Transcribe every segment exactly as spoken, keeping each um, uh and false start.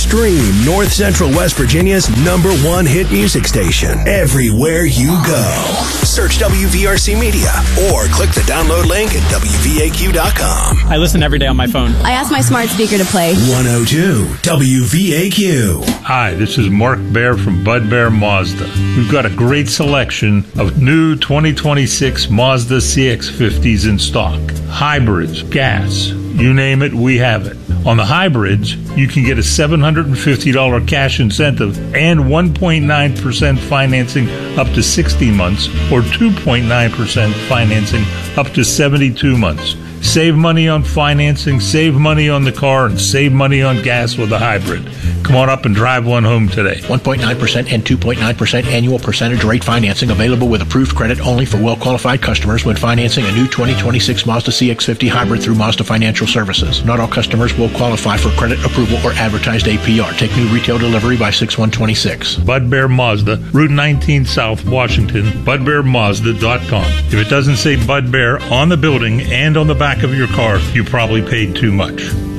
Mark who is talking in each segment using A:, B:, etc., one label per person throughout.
A: Stream North Central West Virginia's number one hit music station everywhere you go. Search W V R C Media or click the download link at W V A Q dot com.
B: I listen every day on my phone.
C: I ask my smart speaker to play
A: one oh two W V A Q.
D: Hi, this is Mark Baer from Bud Bear Mazda. We've got a great selection of new twenty twenty-six Mazda C X fifties in stock. Hybrids, gas, you name it, we have it. On the hybrids, you can get a seven hundred fifty dollars cash incentive and one point nine percent financing up to sixty months or two point nine percent financing up to seventy-two months. Save money on financing, save money on the car, and save money on gas with a hybrid. Come on up and drive one home today.
E: one point nine percent and two point nine percent annual percentage rate financing available with approved credit only for well-qualified customers when financing a new twenty twenty-six Mazda C X fifty hybrid through Mazda Financial Services. Not all customers will qualify for credit approval or advertised A P R. Take new retail delivery by six one two six.
D: Bud Bear Mazda, Route nineteen South, Washington, bud bear mazda dot com. If it doesn't say Bud Bear on the building and on the back of your car, you probably paid too much.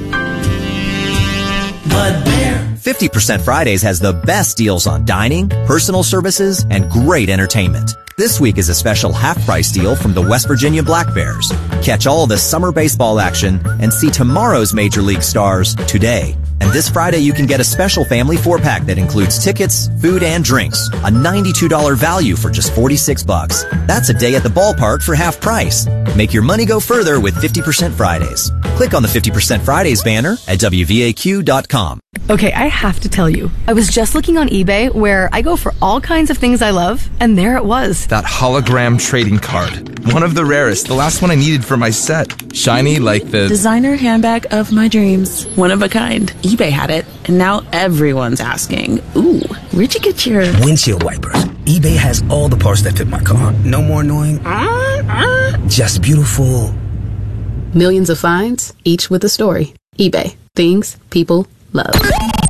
F: Bud Bear. fifty percent Fridays has the best deals on dining, personal services, and great entertainment. This week is a special half-price deal from the West Virginia Black Bears. Catch all the summer baseball action and see tomorrow's Major League stars today. And this Friday, you can get a special family four-pack that includes tickets, food, and drinks. A ninety-two dollars value for just forty-six bucks. That's a day at the ballpark for half price. Make your money go further with fifty percent Fridays. Click on the fifty percent Fridays banner at W V A Q dot com.
G: Okay, I have to tell you, I was just looking on eBay where I go for all kinds of things I love, and there it was.
H: That hologram trading card. One of the rarest, the last one I needed for my set. Shiny like the
I: designer handbag of my dreams. One of a kind. eBay had it, and now everyone's asking, ooh, where'd you get your
J: windshield wipers? eBay has all the parts that fit my car. No more annoying, uh, uh. just beautiful.
K: Millions of finds, each with a story. eBay. Things people love.